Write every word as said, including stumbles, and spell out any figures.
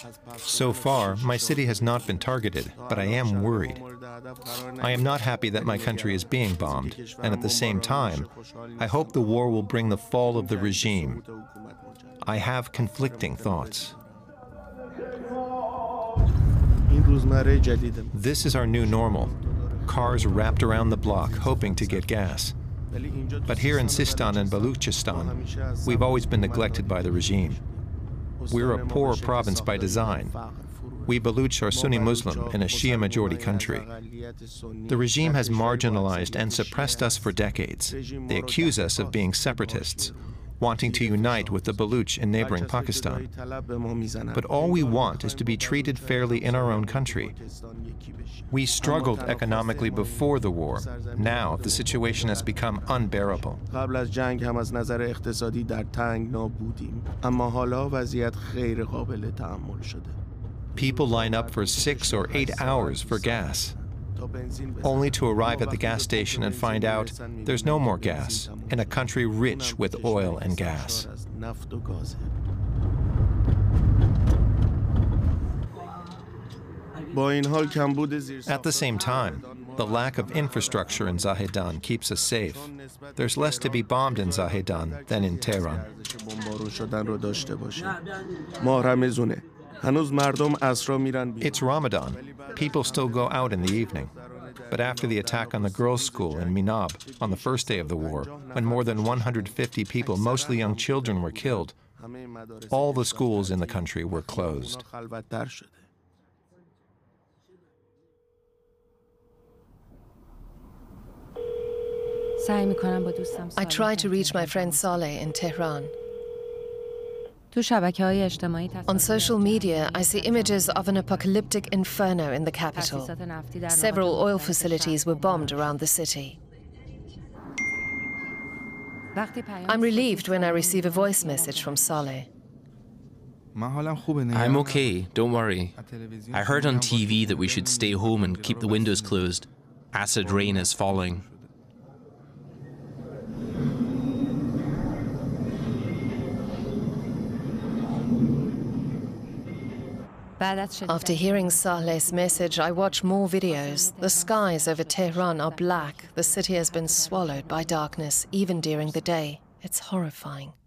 So far, my city has not been targeted, but I am worried. I am not happy that my country is being bombed, and at the same time, I hope the war will bring the fall of the regime. I have conflicting thoughts. This is our new normal. Cars wrapped around the block, hoping to get gas. But here in Sistan and Baluchistan, we've always been neglected by the regime. We're a poor province by design. We Baluch are Sunni Muslim in a Shia-majority country. The regime has marginalized and suppressed us for decades. They accuse us of being separatists, wanting to unite with the Baluch in neighboring Pakistan. But all we want is to be treated fairly in our own country. We struggled economically before the war. Now the situation has become unbearable. People line up for six or eight hours for gas, only to arrive at the gas station and find out there's no more gas in a country rich with oil and gas. At the same time, the lack of infrastructure in Zahedan keeps us safe. There's less to be bombed in Zahedan than in Tehran. It's Ramadan. People still go out in the evening. But after the attack on the girls' school in Minab on the first day of the war, when more than one hundred fifty people, mostly young children, were killed, all the schools in the country were closed. I try to reach my friend Saleh in Tehran. On social media, I see images of an apocalyptic inferno in the capital. Several oil facilities were bombed around the city. I'm relieved when I receive a voice message from Saleh. I'm okay, don't worry. I heard on T V that we should stay home and keep the windows closed. Acid rain is falling. After hearing Saleh's message, I watch more videos. The skies over Tehran are black. The city has been swallowed by darkness, even during the day. It's horrifying.